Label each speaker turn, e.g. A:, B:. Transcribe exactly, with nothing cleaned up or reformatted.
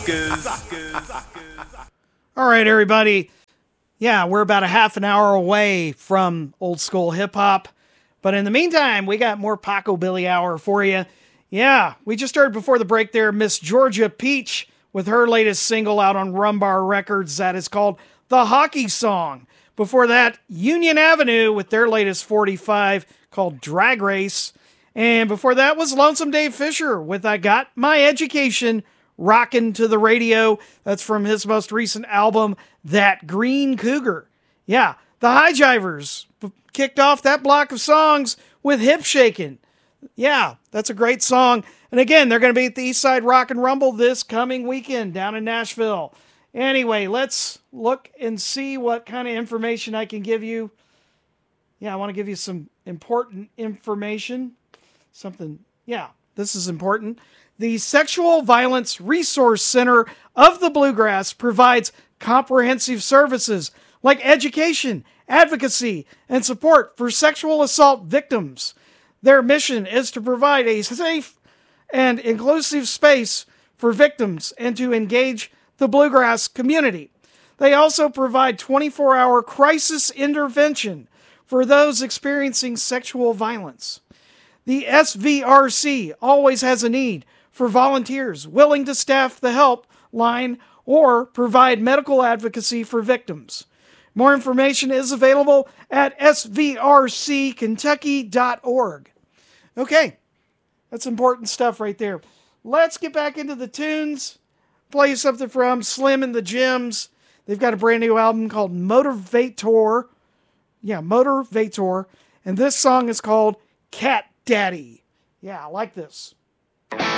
A: suckers.
B: All right, everybody. Yeah, we're about a half an hour away from old school hip hop. But in the meantime, we got more Paco Billy Hour for you. Yeah, we just heard before the break there, Miss Georgia Peach with her latest single out on Rumbar Records that is called The Hockey Song. Before that, Union Avenue with their latest forty-five called Drag Race. And before that was Lonesome Dave Fisher with I Got My Education Rockin' to the Radio. That's from his most recent album, That Green Cougar. Yeah, the High Jivers kicked off that block of songs with Hip Shakin'. Yeah, that's a great song. And again, they're going to be at the Eastside Rock and Rumble this coming weekend down in Nashville. Anyway, let's look and see what kind of information I can give you. Yeah, I want to give you some important information. Something, yeah, this is important. The Sexual Violence Resource Center of the Bluegrass provides comprehensive services like education, advocacy, and support for sexual assault victims. Their mission is to provide a safe and inclusive space for victims and to engage the bluegrass community. They also provide twenty-four hour crisis intervention for those experiencing sexual violence. The S V R C always has a need for volunteers willing to staff the help line or provide medical advocacy for victims. More information is available at s v r c kentucky dot org. Okay, that's important stuff right there. Let's get back into the tunes. Play you something from Slim and the Jims. They've got a brand new album called Motivator. Yeah, Motivator. And this song is called Cat Daddy. Yeah, I like this.